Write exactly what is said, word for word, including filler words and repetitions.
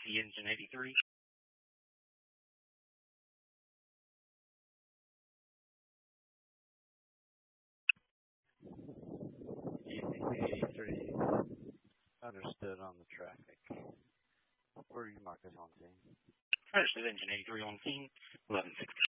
see engine eighty-three. E C C eighty-three. Understood on the traffic. Where do you mark this on scene? Understood engine eighty-three on scene. eleven sixty.